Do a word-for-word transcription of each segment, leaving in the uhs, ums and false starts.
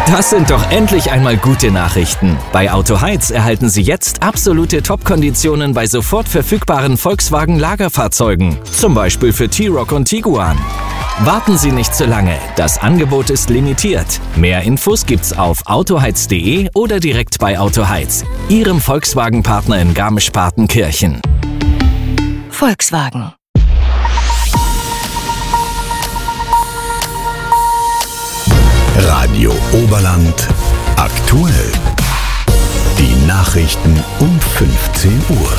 Das sind doch endlich einmal gute Nachrichten. Bei Autoheiz erhalten Sie jetzt absolute Top-Konditionen bei sofort verfügbaren Volkswagen-Lagerfahrzeugen. Zum Beispiel für T-Roc und Tiguan. Warten Sie nicht zu lange, das Angebot ist limitiert. Mehr Infos gibt's auf autoheiz punkt de oder direkt bei Autoheiz, Ihrem Volkswagen-Partner in Garmisch-Partenkirchen. Volkswagen. Radio Oberland aktuell. Die Nachrichten um fünfzehn Uhr.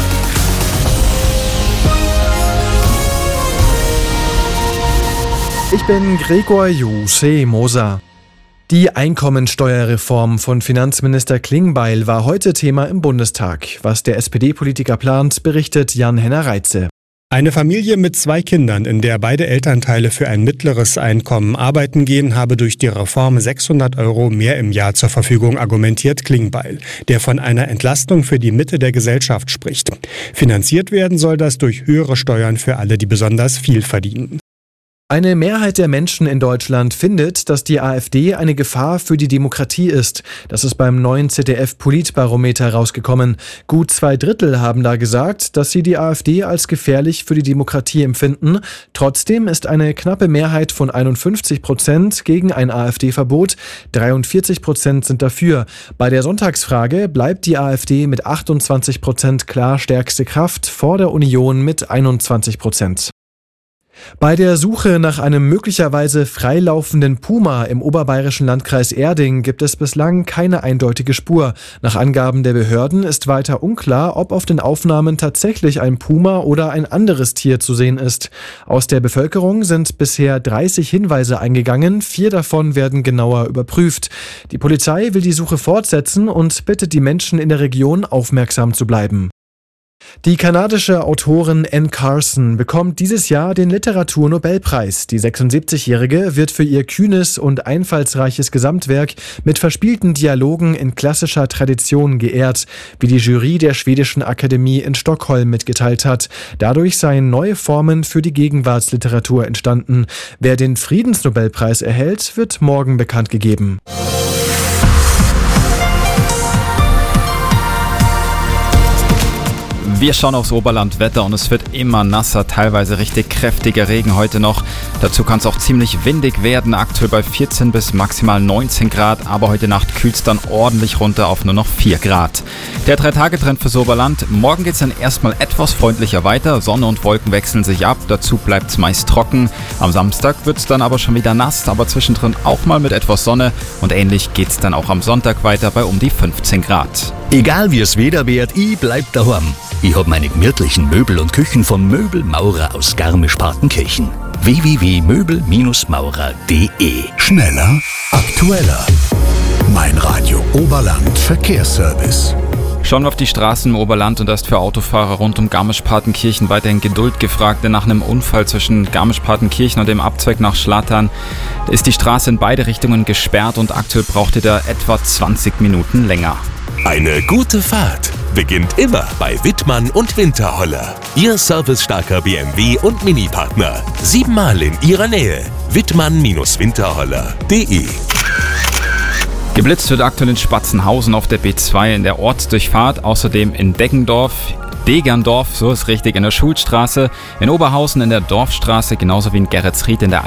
Ich bin Gregor Juse Moser. Die Einkommensteuerreform von Finanzminister Klingbeil war heute Thema im Bundestag. Was der S P D-Politiker plant, berichtet Jan-Henner Reitze. Eine Familie mit zwei Kindern, in der beide Elternteile für ein mittleres Einkommen arbeiten gehen, habe durch die Reform sechshundert Euro mehr im Jahr zur Verfügung, argumentiert Klingbeil, der von einer Entlastung für die Mitte der Gesellschaft spricht. Finanziert werden soll das durch höhere Steuern für alle, die besonders viel verdienen. Eine Mehrheit der Menschen in Deutschland findet, dass die AfD eine Gefahr für die Demokratie ist. Das ist beim neuen Z D F-Politbarometer rausgekommen. Gut zwei Drittel haben da gesagt, dass sie die AfD als gefährlich für die Demokratie empfinden. Trotzdem ist eine knappe Mehrheit von einundfünfzig Prozent gegen ein AfD-Verbot. dreiundvierzig Prozent sind dafür. Bei der Sonntagsfrage bleibt die AfD mit achtundzwanzig Prozent klar stärkste Kraft, vor der Union mit einundzwanzig Prozent. Bei der Suche nach einem möglicherweise freilaufenden Puma im oberbayerischen Landkreis Erding gibt es bislang keine eindeutige Spur. Nach Angaben der Behörden ist weiter unklar, ob auf den Aufnahmen tatsächlich ein Puma oder ein anderes Tier zu sehen ist. Aus der Bevölkerung sind bisher dreißig Hinweise eingegangen, vier davon werden genauer überprüft. Die Polizei will die Suche fortsetzen und bittet die Menschen in der Region, aufmerksam zu bleiben. Die kanadische Autorin Anne Carson bekommt dieses Jahr den Literaturnobelpreis. Die sechsundsiebzigjährige wird für ihr kühnes und einfallsreiches Gesamtwerk mit verspielten Dialogen in klassischer Tradition geehrt, wie die Jury der Schwedischen Akademie in Stockholm mitgeteilt hat. Dadurch seien neue Formen für die Gegenwartsliteratur entstanden. Wer den Friedensnobelpreis erhält, wird morgen bekannt gegeben. Wir schauen aufs Oberlandwetter und es wird immer nasser, teilweise richtig kräftiger Regen heute noch. Dazu kann es auch ziemlich windig werden, aktuell bei vierzehn bis maximal neunzehn Grad, aber heute Nacht kühlt es dann ordentlich runter auf nur noch vier Grad. Der drei-Tage-Trend fürs Oberland: Morgen geht es dann erstmal etwas freundlicher weiter, Sonne und Wolken wechseln sich ab, dazu bleibt es meist trocken. Am Samstag wird es dann aber schon wieder nass, aber zwischendrin auch mal mit etwas Sonne und ähnlich geht es dann auch am Sonntag weiter bei um die fünfzehn Grad. Egal wie es Wetter wird, ich bleib daheim. Ich hab meine gemütlichen Möbel und Küchen vom Möbelmaurer aus Garmisch-Partenkirchen. w w w punkt möbel maurer punkt de. Schneller, aktueller. Mein Radio Oberland Verkehrsservice. Schauen wir auf die Straßen im Oberland und da ist für Autofahrer rund um Garmisch-Partenkirchen weiterhin Geduld gefragt, denn nach einem Unfall zwischen Garmisch-Partenkirchen und dem Abzweig nach Schlattern ist die Straße in beide Richtungen gesperrt und aktuell braucht ihr da etwa zwanzig Minuten länger. Eine gute Fahrt beginnt immer bei Wittmann und Winterholler. Ihr servicestarker B M W und Mini-Partner. Siebenmal in Ihrer Nähe. Wittmann Winterholler punkt de. Geblitzt wird aktuell in Spatzenhausen auf der B zwei in der Ortsdurchfahrt, außerdem in Deggendorf, Degerndorf, so ist richtig, in der Schulstraße, in Oberhausen in der Dorfstraße, genauso wie in Geretsried in der